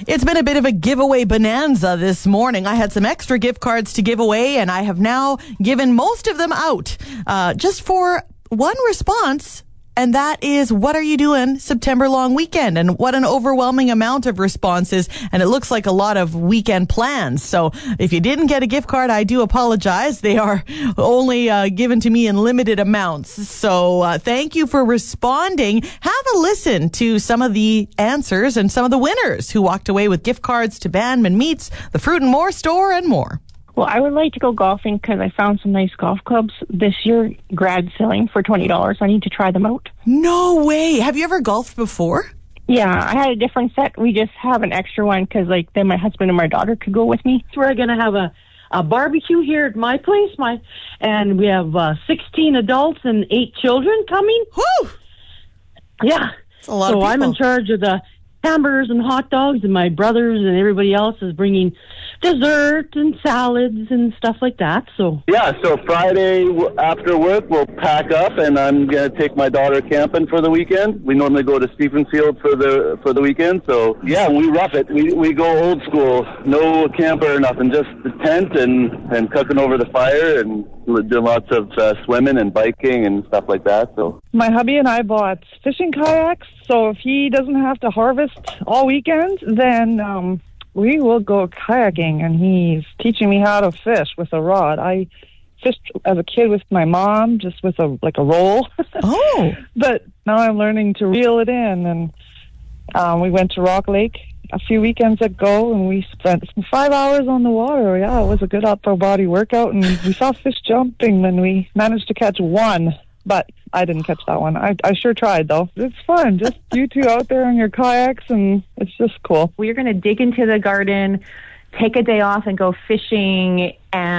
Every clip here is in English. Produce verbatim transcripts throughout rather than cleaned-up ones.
It's been a bit of a giveaway bonanza this morning. I had some extra gift cards to give away, and I have now given most of them out uh, just for one response. And that is, what are you doing September long weekend? And what an overwhelming amount of responses. And it looks like a lot of weekend plans. So if you didn't get a gift card, I do apologize. They are only uh, given to me in limited amounts. So uh, thank you for responding. Have a listen to some of the answers and some of the winners who walked away with gift cards to Bandman Meats, the Fruit and More store, and more. Well, I would like to go golfing because I found some nice golf clubs this year, grad selling for twenty dollars. I need to try them out. No way. Have you ever golfed before? Yeah, I had a different set. We just have an extra one because, like, then my husband and my daughter could go with me. We're going to have a, a barbecue here at my place, my, and we have uh, sixteen adults and eight children coming. Woo! Yeah. That's a lot so of people. I'm in charge of the hamburgers and hot dogs, and my brothers and everybody else is bringing dessert and salads and stuff like that. So yeah, so Friday w- after work we'll pack up, and I'm gonna take my daughter camping for the weekend. We normally go to Stephenfield for the for the weekend. So yeah, we rough it. We we go old school, no camper or nothing, just the tent and and cooking over the fire and doing lots of uh, swimming and biking and stuff like that. So my hubby and I bought fishing kayaks, so if he doesn't have to harvest all weekend, then um, we will go kayaking, and he's teaching me how to fish with a rod. I fished as a kid with my mom, just with a like a roll. Oh. But now I'm learning to reel it in, and um, we went to Rock Lake a few weekends ago, and we spent five hours on the water. Yeah, it was a good upper body workout, and we saw fish jumping, and we managed to catch one, but I didn't catch that one. I, I sure tried, though. It's fun. Just you two out there on your kayaks, and it's just cool. We're going to dig into the garden, take a day off, and go fishing,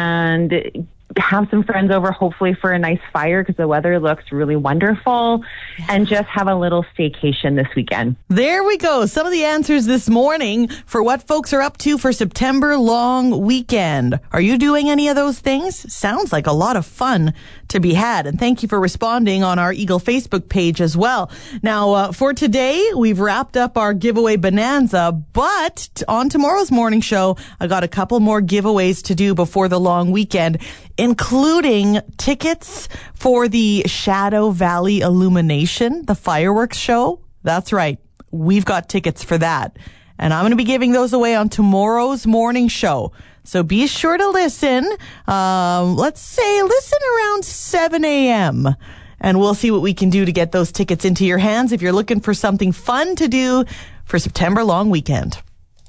and have some friends over, hopefully for a nice fire because the weather looks really wonderful, yeah. and just have a little staycation this weekend. There we go. Some of the answers this morning for what folks are up to for September long weekend. Are you doing any of those things? Sounds like a lot of fun to be had. And thank you for responding on our Eagle Facebook page as well. Now, uh, for today, we've wrapped up our giveaway bonanza, but t- on tomorrow's morning show, I got a couple more giveaways to do before the long weekend, including tickets for the Shadow Valley Illumination, the fireworks show. That's right. We've got tickets for that. And I'm going to be giving those away on tomorrow's morning show. So be sure to listen. Um, let's say listen around seven a.m. And we'll see what we can do to get those tickets into your hands if you're looking for something fun to do for September long weekend.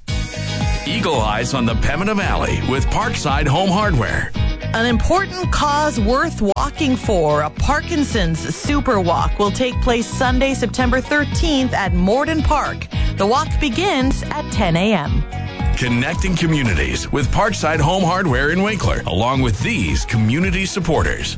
Eagle Eyes on the Pembina Valley with Parkside Home Hardware. An important cause worth walking for, a Parkinson's Super Walk, will take place Sunday, September thirteenth at Morden Park. The walk begins at ten a.m. Connecting communities with Parkside Home Hardware in Winkler, along with these community supporters.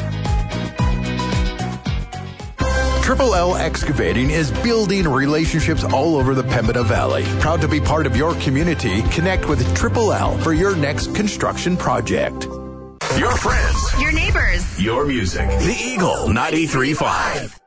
Triple L Excavating is building relationships all over the Pembina Valley. Proud to be part of your community, connect with Triple L for your next construction project. Your friends. Your neighbors. Your music. The Eagle ninety-three point five.